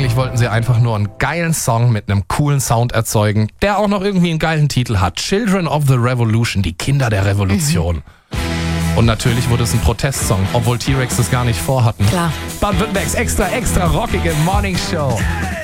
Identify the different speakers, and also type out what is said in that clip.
Speaker 1: Eigentlich wollten sie einfach nur einen geilen Song mit einem coolen Sound erzeugen, der auch noch irgendwie einen geilen Titel hat. Children of the Revolution, die Kinder der Revolution. Und natürlich wurde es ein Protestsong, obwohl T-Rex das gar nicht vorhatten.
Speaker 2: Klar.
Speaker 1: Baden-Württembergs extra rockige Morning Show.